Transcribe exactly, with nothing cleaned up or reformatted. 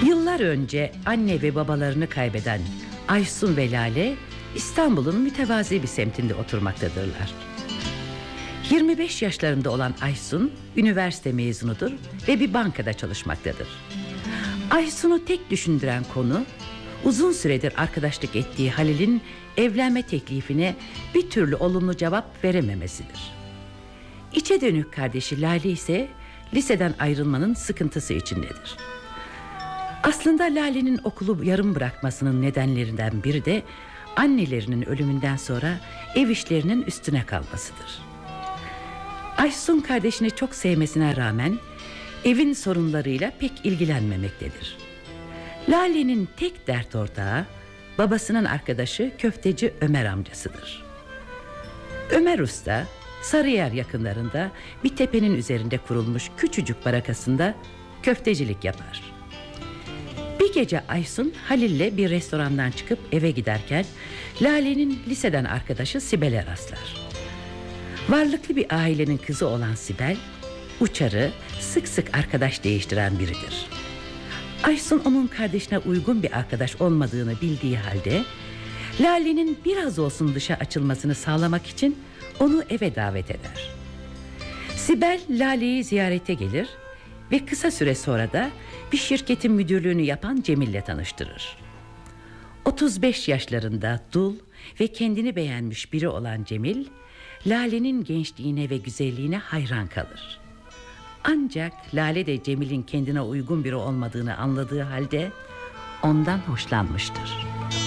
Yıllar önce anne ve babalarını kaybeden Aysun ve Lale İstanbul'un mütevazi bir semtinde oturmaktadırlar. yirmi beş yaşlarında olan Aysun üniversite mezunudur ve bir bankada çalışmaktadır. Aysun'u tek düşündüren konu uzun süredir arkadaşlık ettiği Halil'in evlenme teklifine bir türlü olumlu cevap verememesidir. İçe dönük kardeşi Lale ise liseden ayrılmanın sıkıntısı içindedir. Aslında Lale'nin okulu yarım bırakmasının nedenlerinden biri de annelerinin ölümünden sonra ev işlerinin üstüne kalmasıdır. Aysun kardeşini çok sevmesine rağmen evin sorunlarıyla pek ilgilenmemektedir. Lale'nin tek dert ortağı babasının arkadaşı köfteci Ömer amcasıdır. Ömer Usta Sarıyer yakınlarında bir tepenin üzerinde kurulmuş küçücük barakasında köftecilik yapar. Bir gece Aysun Halil'le bir restorandan çıkıp eve giderken Lale'nin liseden arkadaşı Sibel'e rastlar. Varlıklı bir ailenin kızı olan Sibel, uçarı, sık sık arkadaş değiştiren biridir. Aysun onun kardeşine uygun bir arkadaş olmadığını bildiği halde Lale'nin biraz olsun dışa açılmasını sağlamak için onu eve davet eder. Sibel Lale'yi ziyarete gelir ve kısa süre sonra da bir şirketin müdürlüğünü yapan Cemil'le tanıştırır. otuz beş yaşlarında dul ve kendini beğenmiş biri olan Cemil, Lale'nin gençliğine ve güzelliğine hayran kalır. Ancak Lale de Cemil'in kendine uygun biri olmadığını anladığı halde ondan hoşlanmıştır.